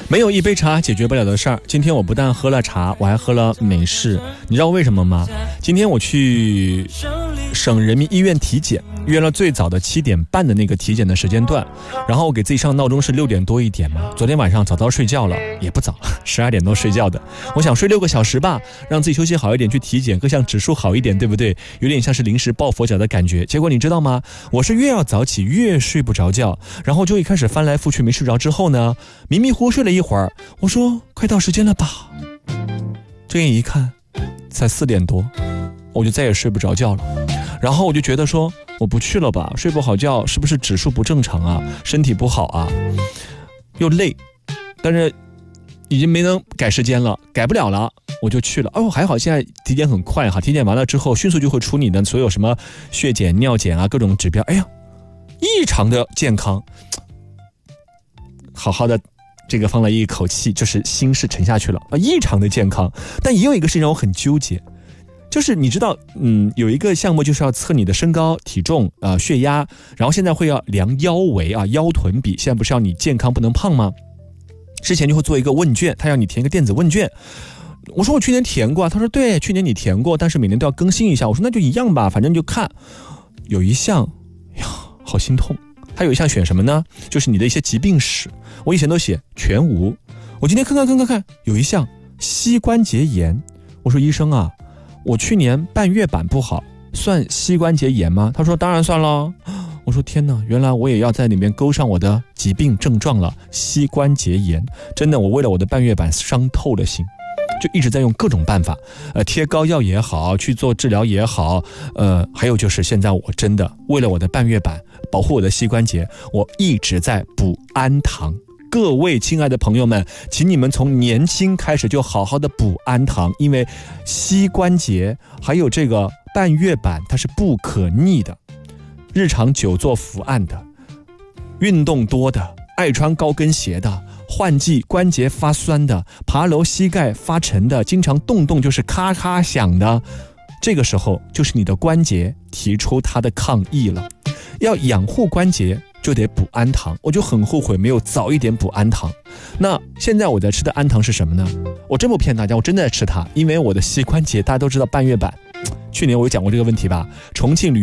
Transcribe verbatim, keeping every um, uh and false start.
没有一杯茶解决不了的事儿。今天我不但喝了茶，我还喝了美式。你知道为什么吗？今天我去省人民医院体检，约了最早的七点半的那个体检的时间段，然后我给自己上闹钟是六点多一点嘛。昨天晚上早早睡觉了，也不早，十二点多睡觉的。我想睡六个小时吧，让自己休息好一点，去体检，各项指数好一点，对不对？有点像是临时抱佛脚的感觉。结果你知道吗？我是越要早起越睡不着觉，然后就一开始翻来覆去没睡着，之后呢，迷迷糊糊睡了一会儿，我说快到时间了吧，睁眼一看才四点多，我就再也睡不着觉了。然后我就觉得说我不去了吧，睡不好觉是不是指数不正常啊，身体不好啊，又累，但是已经没能改时间了，改不了了，我就去了。哦，还好现在体检很快哈，体检完了之后迅速就会出你的所有什么血检、尿检啊各种指标，哎呀，异常的健康，好好的这个放了一口气，就是心是沉下去了啊，异常的健康。但也有一个事情让我很纠结，就是你知道，嗯，有一个项目就是要测你的身高、体重、呃血压，然后现在会要量腰围啊、腰臀比，现在不是要你健康不能胖吗？之前就会做一个问卷，他要你填一个电子问卷。我说我去年填过，他说对，去年你填过，但是每年都要更新一下。我说那就一样吧，反正就看。有一项呀，好心痛。他有一项选什么呢？就是你的一些疾病史。我以前都写全无，我今天看看看看看，有一项膝关节炎。我说医生啊，我去年半月板不好，算膝关节炎吗？他说当然算了。我说天哪，原来我也要在里面勾上我的疾病症状了，膝关节炎。真的，我为了我的半月板伤透了心，就一直在用各种办法，呃，贴膏药也好，去做治疗也好，呃，还有就是现在我真的为了我的半月板，保护我的膝关节，我一直在补氨糖。各位亲爱的朋友们，请你们从年轻开始就好好的补氨糖，因为膝关节还有这个半月板它是不可逆的。日常久坐伏案的，运动多的，爱穿高跟鞋的，换季关节发酸的，爬楼膝盖发沉的，经常动动就是咔咔响的，这个时候就是你的关节提出它的抗议了。要养护关节就得补氨糖，我就很后悔没有早一点补氨糖。那现在我在吃的氨糖是什么呢？我真不骗大家，我真的在吃它，因为我的膝关节大家都知道半月板，去年我有讲过这个问题吧，重庆旅